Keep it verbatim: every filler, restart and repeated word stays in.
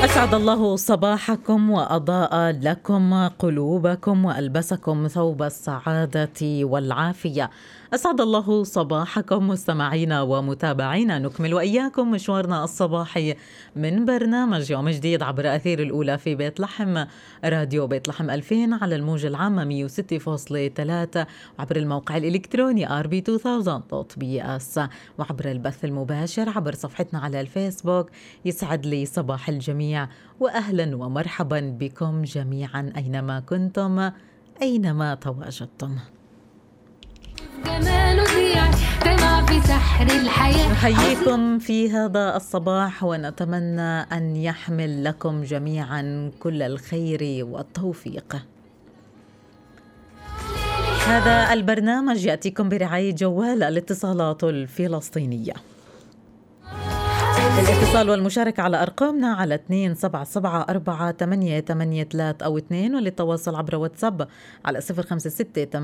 أسعد الله صباحكم وأضاء لكم قلوبكم وألبسكم ثوب السعادة والعافية. أسعد الله صباحكم مستمعينا ومتابعينا. نكمل وإياكم مشوارنا الصباحي من برنامج يوم جديد عبر أثير الأولى في بيت لحم، راديو بيت لحم ألفين على الموجة العامة مية وستة فاصلة ثلاثة، وعبر الموقع الإلكتروني آر بي ألفين دوت بي إس، وعبر البث المباشر عبر صفحتنا على الفيسبوك. يسعد لي صباح الجميع وأهلا ومرحبا بكم جميعا أينما كنتم أينما تواجدتم. نحييكم في هذا الصباح ونتمنى أن يحمل لكم جميعا كل الخير والتوفيق. هذا البرنامج يأتيكم برعاية جوال الاتصالات الفلسطينية. الاتصال والمشاركة على أرقامنا على اثنين سبعة سبعة أربعة ثمانية ثمانية ثلاثة أو اثنين، وللتواصل عبر واتساب على صفر خمسة ستة